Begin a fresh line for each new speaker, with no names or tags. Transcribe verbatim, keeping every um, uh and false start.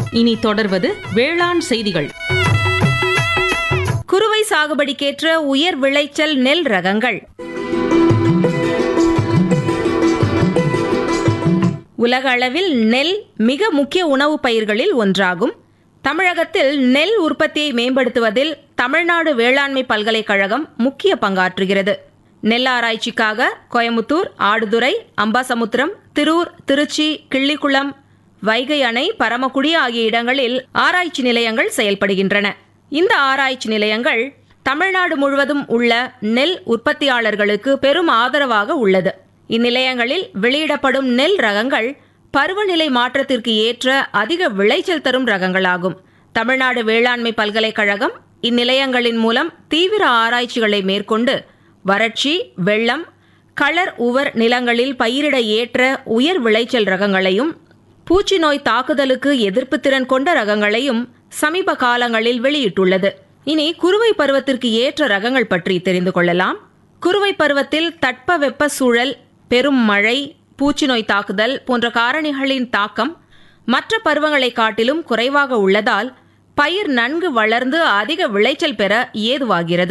இனி தொடர்வது வேளாண் செய்திகள்.
குறுவை சாகுபடிக்கேற்ற உயர் விளைச்சல் நெல் ரகங்கள். உலக அளவில் நெல் மிக முக்கிய உணவு பயிர்களில் ஒன்றாகும். தமிழகத்தில் நெல் உற்பத்தியை மேம்படுத்துவதில் தமிழ்நாடு வேளாண்மை பல்கலைக்கழகம் முக்கிய பங்காற்றுகிறது. நெல் ஆராய்ச்சிக்காக கோயமுத்தூர், ஆடுதுறை, அம்பாசமுத்திரம், திரூர், திருச்சி, கிள்ளிக்குளம், வைகை அணை, பரமக்குடி ஆகிய இடங்களில் ஆராய்ச்சி நிலையங்கள் செயல்படுகின்றன. இந்த ஆராய்ச்சி நிலையங்கள் தமிழ்நாடு முழுவதும் உள்ள நெல் உற்பத்தியாளர்களுக்கு பெரும் ஆதரவாக உள்ளது. இந்நிலையங்களில் வெளியிடப்படும் நெல் ரகங்கள் பருவநிலை மாற்றத்திற்கு ஏற்ற அதிக விளைச்சல் தரும் ரகங்களாகும். தமிழ்நாடு வேளாண்மை பல்கலைக்கழகம் இந்நிலையங்களின் மூலம் தீவிர ஆராய்ச்சிகளை மேற்கொண்டு வறட்சி, வெள்ளம், களர் உவர் நிலங்களில் பயிரிட ஏற்ற உயர் விளைச்சல் ரகங்களையும் பூச்சி நோய் தாக்குதலுக்கு எதிர்ப்பு திறன் கொண்ட ரகங்களையும் சமீப காலங்களில் வெளியிட்டுள்ளது. இனி குறுவை பருவத்திற்கு ஏற்ற ரகங்கள் பற்றி தெரிந்து கொள்ளலாம். குறுவை பருவத்தில் தட்பவெப்ப சூழல், பெரும் மழை, பூச்சி நோய் தாக்குதல் போன்ற காரணிகளின் தாக்கம் மற்ற பருவங்களை காட்டிலும் குறைவாக உள்ளதால் பயிர் நன்கு வளர்ந்து அதிக விளைச்சல் பெற ஏதுவாகிறது.